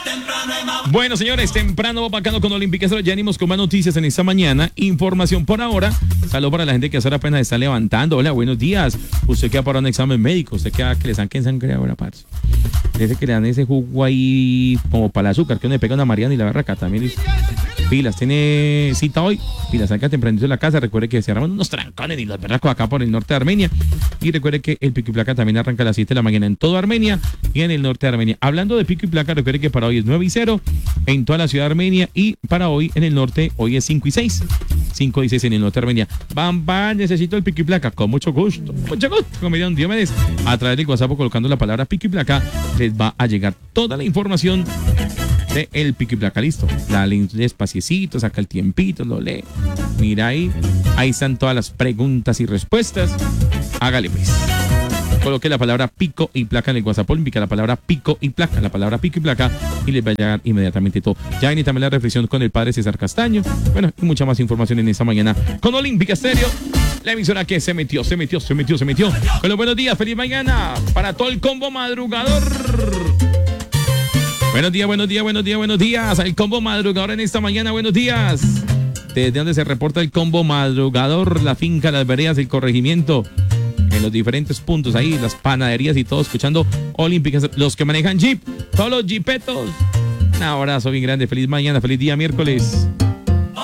Bueno, señores, temprano bacano con Olímpica. Ya venimos con más noticias en esta mañana. Información por ahora. Saludos para la gente que ahora apenas está levantando. Hola, buenos días. Usted queda para un examen médico. Usted queda que le saquen sangre ahora, parce. Dice que le dan ese jugo ahí como para el azúcar, que uno le pega una Mariana y la barraca también. Pilas, tiene cita hoy. Pilas, acá tempranito en la casa. Recuerde que cerramos unos trancones y los berracos acá por el norte de Armenia. Y recuerde que el pico y placa también arranca a las 7 de la mañana en toda Armenia y en el norte de Armenia. Hablando de pico y placa, recuerde que para hoy es 9 y 0 en toda la ciudad de Armenia y para hoy en el norte, hoy es 5 y 6. 5 y 6 en el norte de Armenia. Bam, necesito el pico y placa. Con mucho gusto. Como diría un Diomedes, a través del WhatsApp colocando la palabra pico y placa, les va a llegar toda la información de el pico y placa. Listo. La lee despaciecito, saca el tiempito, lo lee. Mira ahí. Ahí están todas las preguntas y respuestas. Hágale pues. Coloque la palabra pico y placa en el WhatsApp Olímpica, la palabra pico y placa, y les va a llegar inmediatamente todo. Ya viene también la reflexión con el padre César Castaño. Bueno, y mucha más información en esta mañana con Olímpica Estéreo, la emisora que se metió. Con los buenos días, feliz mañana para todo el combo madrugador. Buenos días. El combo madrugador en esta mañana, buenos días. Desde donde se reporta el combo madrugador, la finca, las veredas, el corregimiento. En los diferentes puntos ahí, las panaderías y todo, escuchando Olímpicas, los que manejan Jeep, todos los Jeepetos. Un abrazo bien grande, feliz mañana, feliz día miércoles.